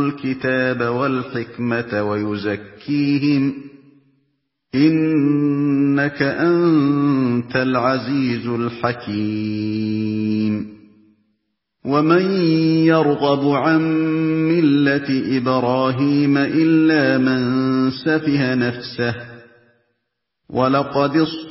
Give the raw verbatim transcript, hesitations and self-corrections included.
الكتاب والحكمة ويزكيهم إنك أنت العزيز الحكيم ومن يرغب عن ملة إبراهيم إلا من سفه نفسه ولقد